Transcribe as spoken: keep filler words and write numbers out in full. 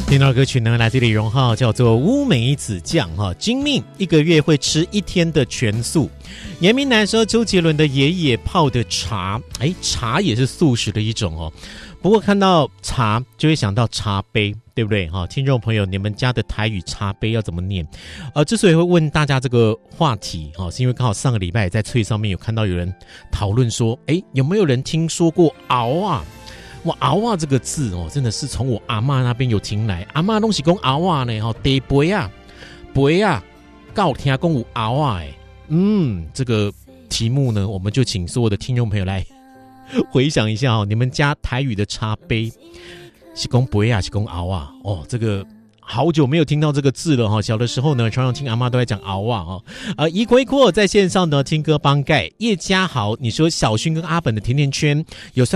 听到歌曲呢，来自李荣浩，叫做乌梅子酱哈，精命一个月会吃一天的全素。严明南说周杰伦的爷爷泡的茶，哎，茶也是素食的一种哦。不过看到茶就会想到茶杯，对不对哈？听众朋友，你们家的台语茶杯要怎么念？呃，之所以会问大家这个话题哈，是因为刚好上个礼拜在脆上面有看到有人讨论说，哎，有没有人听说过熬啊？哇，熬啊这个字哦，真的是从我阿嬷那边有听来，阿嬷东西讲熬啊呢，哈，茶杯啊，杯啊，告听讲有熬啊，哎，嗯，这个题目呢，我们就请所有的听众朋友来回想一下哦，你们家台语的茶杯是讲杯啊，是讲熬啊，哦，这个。好久没有听到这个字了哈，小的时候呢，常常听阿嬷都在讲熬啊哈。呃，怡葵阔在线上呢听歌帮盖，叶家豪，你说小薰跟阿本的甜甜圈有算